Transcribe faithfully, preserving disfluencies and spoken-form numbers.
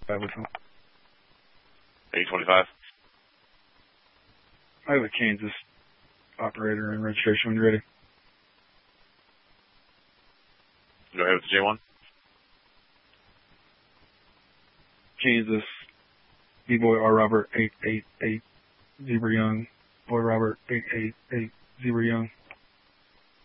Five with him. eight twenty-five. I have a Kansas operator and registration when you're ready. Go ahead with the J one. Kansas, B-Boy R. Robert, eight eight eight, Zebra Young, Boy Robert, eight eight eight, Zebra Young.